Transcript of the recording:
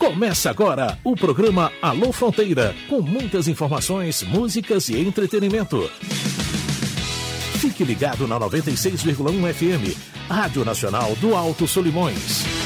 Começa agora o programa Alô Fronteira, com muitas informações, músicas e entretenimento. Fique ligado na 96,1 FM, Rádio Nacional do Alto Solimões.